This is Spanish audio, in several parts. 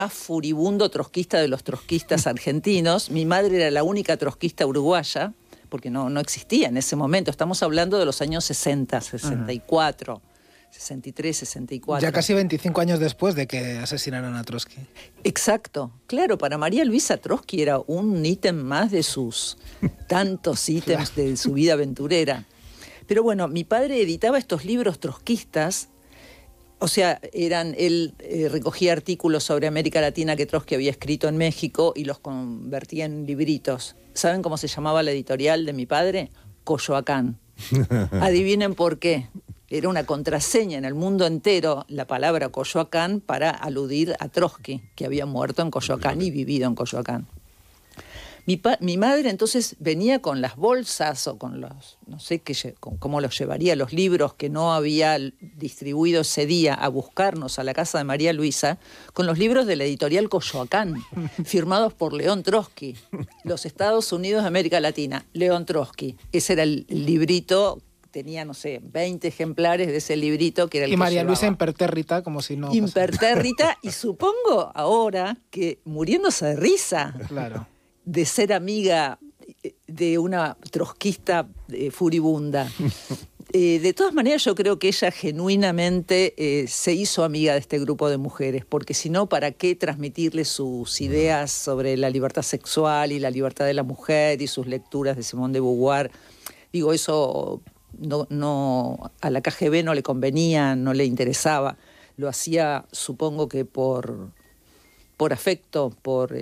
furibundo trotskista de los trotskistas argentinos. Mi madre era la única trotskista uruguaya, porque no existía en ese momento. Estamos hablando de los años 60, 64, 63, 64. Ya casi 25 años después de que asesinaran a Trotsky. Exacto. Claro, para María Luisa Trotsky era un ítem más de sus tantos ítems de su vida aventurera. Pero bueno, mi padre editaba estos libros trotskistas. O sea, él recogía artículos sobre América Latina que Trotsky había escrito en México y los convertía en libritos. ¿Saben cómo se llamaba la editorial de mi padre? Coyoacán. Adivinen por qué. Era una contraseña en el mundo entero la palabra Coyoacán para aludir a Trotsky, que había muerto en Coyoacán y vivido en Coyoacán. Mi madre entonces venía con las bolsas o con los, no sé cómo los llevaría, los libros que no había distribuido ese día a buscarnos a la casa de María Luisa, con los libros de la editorial Coyoacán, firmados por León Trotsky, los Estados Unidos de América Latina, León Trotsky. Ese era el librito, tenía, no sé, 20 ejemplares de ese librito que era el que María llevaba. Luisa impertérrita, como si no... Impertérrita, y supongo ahora que muriéndose de risa. Claro. De ser amiga de una trotskista furibunda. De todas maneras, yo creo que ella genuinamente se hizo amiga de este grupo de mujeres, porque si no, ¿para qué transmitirle sus ideas sobre la libertad sexual y la libertad de la mujer y sus lecturas de Simone de Beauvoir? Digo, eso no a la KGB no le convenía, no le interesaba. Lo hacía, supongo que por afecto, por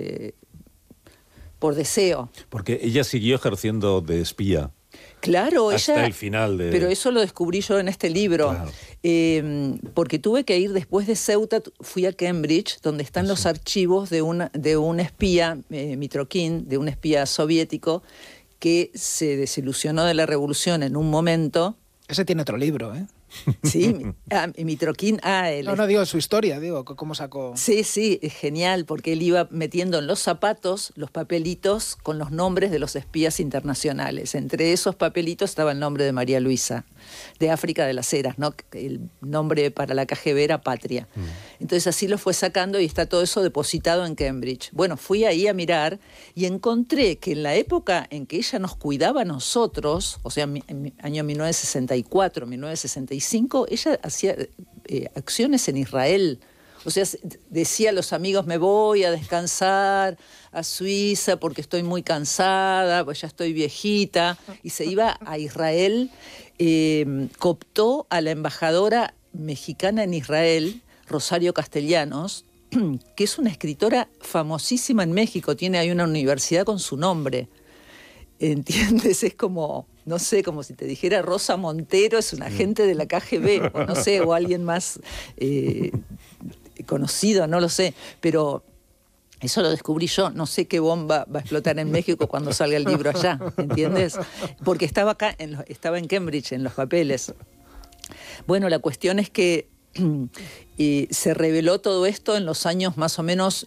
deseo. Porque ella siguió ejerciendo de espía. Claro, hasta el final de... Pero eso lo descubrí yo en este libro. Claro. Porque tuve que ir después de Ceuta, fui a Cambridge, donde están los archivos de un espía, Mitrokin, de un espía soviético, que se desilusionó de la revolución en un momento. Ese tiene otro libro, ¿eh? Sí, Mitrokin. No, digo su historia, digo, cómo sacó... Sí, es genial, porque él iba metiendo en los zapatos los papelitos con los nombres de los espías internacionales. Entre esos papelitos estaba el nombre de María Luisa, de África de las Heras, ¿no? El nombre para la KGB era Patria. Entonces así lo fue sacando y está todo eso depositado en Cambridge. Bueno, fui ahí a mirar y encontré que en la época en que ella nos cuidaba a nosotros, o sea, en año 1964, 1965, ella hacía acciones en Israel. O sea, decía a los amigos, me voy a descansar a Suiza porque estoy muy cansada, pues ya estoy viejita, y se iba a Israel. Cooptó a la embajadora mexicana en Israel, Rosario Castellanos, que es una escritora famosísima en México, tiene ahí una universidad con su nombre. ¿Entiendes? Es como, no sé, como si te dijera Rosa Montero es un agente de la KGB, o no sé, o alguien más conocido, no lo sé, pero eso lo descubrí yo, no sé qué bomba va a explotar en México cuando salga el libro allá, ¿entiendes? Porque estaba acá, estaba en Cambridge, en los papeles. Bueno, la cuestión es que se reveló todo esto en los años más o menos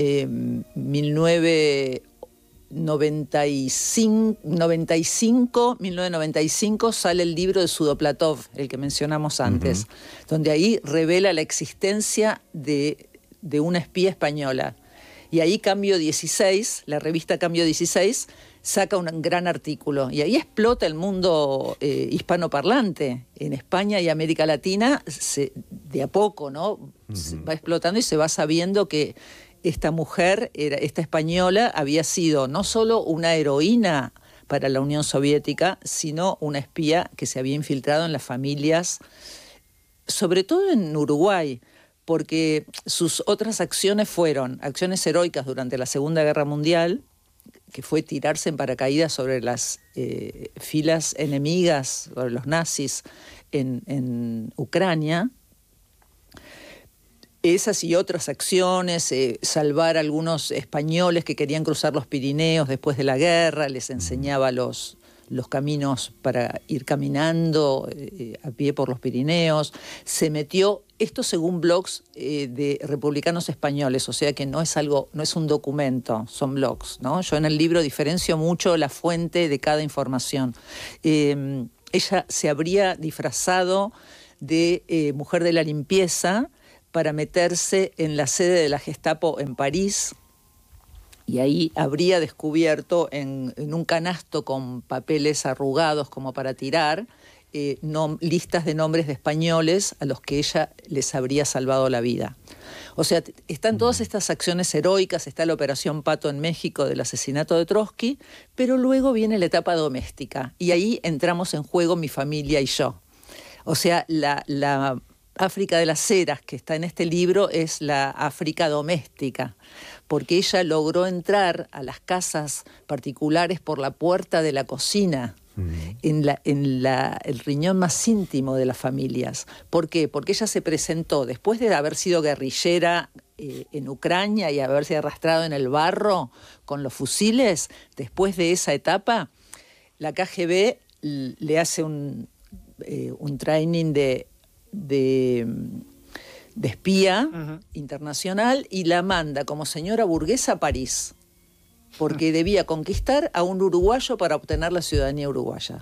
1995 sale el libro de Sudoplatov, el que mencionamos antes, donde ahí revela la existencia de una espía española. Y ahí Cambio 16, la revista Cambio 16, saca un gran artículo. Y ahí explota el mundo hispanoparlante. En España y América Latina, de a poco, ¿no? Va explotando y se va sabiendo que esta mujer, esta española, había sido no solo una heroína para la Unión Soviética, sino una espía que se había infiltrado en las familias, sobre todo en Uruguay, porque sus otras acciones fueron acciones heroicas durante la Segunda Guerra Mundial, que fue tirarse en paracaídas sobre las filas enemigas, sobre los nazis en Ucrania. Esas y otras acciones, salvar a algunos españoles que querían cruzar los Pirineos después de la guerra, les enseñaba los caminos para ir caminando a pie por los Pirineos. Se metió, esto según blogs de republicanos españoles, o sea que no es un documento, son blogs, ¿no? Yo en el libro diferencio mucho la fuente de cada información. Ella se habría disfrazado de mujer de la limpieza para meterse en la sede de la Gestapo en París, y ahí habría descubierto en un canasto con papeles arrugados como para tirar, listas de nombres de españoles a los que ella les habría salvado la vida. O sea, están todas estas acciones heroicas, está la Operación Pato en México del asesinato de Trotsky, pero luego viene la etapa doméstica, y ahí entramos en juego mi familia y yo. O sea, la África de las Heras que está en este libro es la África doméstica, porque ella logró entrar a las casas particulares por la puerta de la cocina, en el riñón más íntimo de las familias. ¿Por qué? Porque ella se presentó, después de haber sido guerrillera en Ucrania y haberse arrastrado en el barro con los fusiles, después de esa etapa, la KGB le hace un training de espía internacional y la manda como señora burguesa a París, porque debía conquistar a un uruguayo para obtener la ciudadanía uruguaya.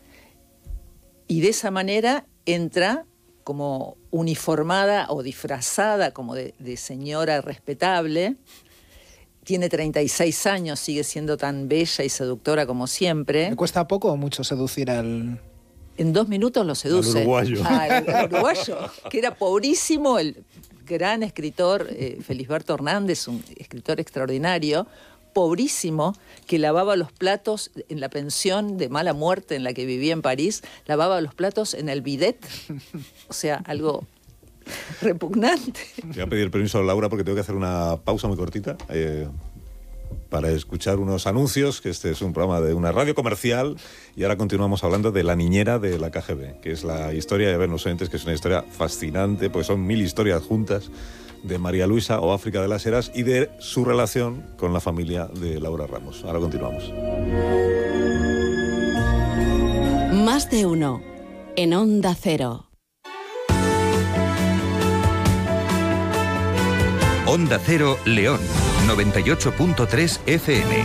Y de esa manera entra como uniformada o disfrazada como de señora respetable. Tiene 36 años, sigue siendo tan bella y seductora como siempre. ¿Le cuesta poco o mucho seducir al...? En 2 minutos lo seduce. Al uruguayo. Al uruguayo, que era pobrísimo, el gran escritor Felisberto Hernández, un escritor extraordinario, pobrísimo, que lavaba los platos en la pensión de mala muerte en la que vivía en París, lavaba los platos en el bidet. O sea, algo repugnante. Voy a pedir permiso a Laura porque tengo que hacer una pausa muy cortita para escuchar unos anuncios, que este es un programa de una radio comercial, y ahora continuamos hablando de La niñera de la KGB, que es la historia de ver los oyentes, que es una historia fascinante, pues son 1000 historias juntas de María Luisa o África de las Heras y de su relación con la familia de Laura Ramos. Ahora continuamos. Más de uno en Onda Cero. Onda Cero León, 98.3 FM.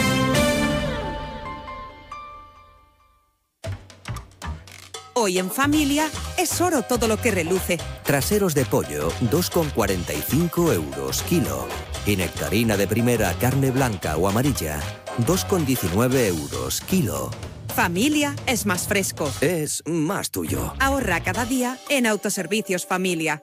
Hoy en familia es oro todo lo que reluce. Traseros de pollo, 2,45 euros kilo. Y nectarina de primera, carne blanca o amarilla, 2,19 euros kilo. Familia es más fresco. Es más tuyo. Ahorra cada día en Autoservicios Familia.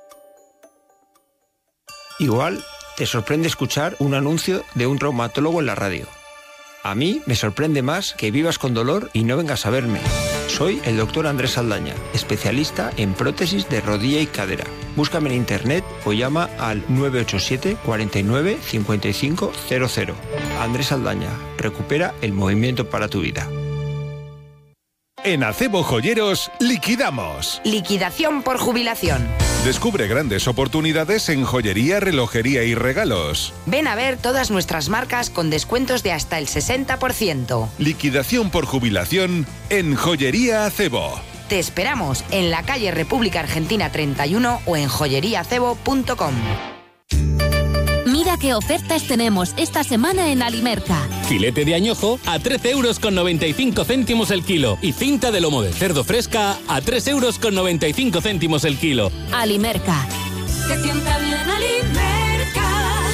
Igual te sorprende escuchar un anuncio de un traumatólogo en la radio. A mí me sorprende más que vivas con dolor y no vengas a verme. Soy el doctor Andrés Saldaña, especialista en prótesis de rodilla y cadera. Búscame en internet o llama al 987 49 55 00. Andrés Saldaña, recupera el movimiento para tu vida. En Acebo Joyeros, liquidamos. Liquidación por jubilación. Descubre grandes oportunidades en joyería, relojería y regalos. Ven a ver todas nuestras marcas con descuentos de hasta el 60%. Liquidación por jubilación en Joyería Acebo. Te esperamos en la calle República Argentina 31 o en joyeriaacebo.com. Mira qué ofertas tenemos esta semana en Alimerca. Filete de añojo a 13,95 € el kilo y cinta de lomo de cerdo fresca a 3,95 € el kilo. Alimerca. Te sienta bien Alimerca.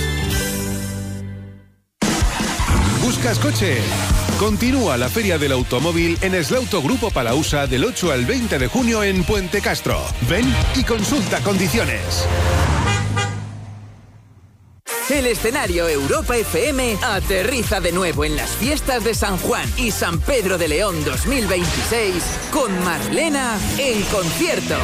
¿Buscas coche? Continúa la Feria del Automóvil en Eslauto Grupo Palausa del 8 al 20 de junio en Puente Castro. Ven y consulta condiciones. El escenario Europa FM aterriza de nuevo en las fiestas de San Juan y San Pedro de León 2026 con Marlena en concierto.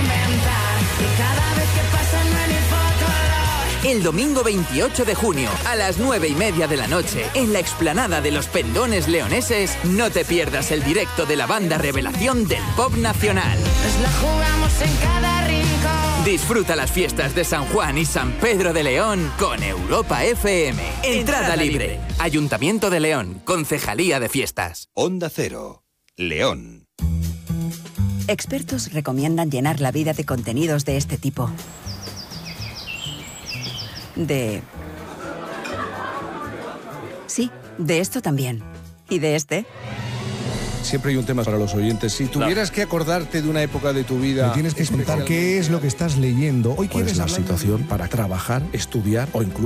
El domingo 28 de junio a las 9:30 de la noche en la explanada de los Pendones Leoneses, no te pierdas el directo de la banda revelación del pop nacional. Nos la jugamos en cada rincón. Disfruta las fiestas de San Juan y San Pedro de León con Europa FM. Entrada libre. Ayuntamiento de León, Concejalía de Fiestas. Onda Cero, León. Expertos recomiendan llenar la vida de contenidos de este tipo. Sí, de esto también. ¿Y de este? Siempre hay un tema para los oyentes. Si tuvieras que acordarte de una época de tu vida... Me tienes que contar qué es lo que estás leyendo. Hoy quieres la situación para trabajar, estudiar o incluso